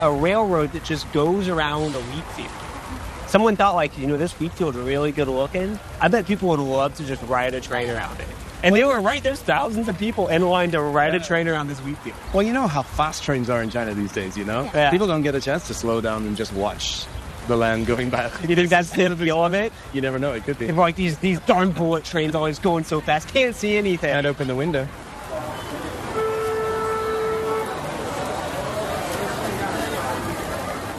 a railroad that just goes around a wheat field. Someone thought, like, this wheat field is really good looking. I bet people would love to just ride a train around it. And they were right. There's thousands of people in line to ride a train around this wheat field. Well, you know how fast trains are in China these days, Yeah. People don't get a chance to slow down and just watch the land going by. You think that's the feel of it? You never know. It could be. If, like, these darn bullet trains always going so fast, can't see anything. I'd open the window.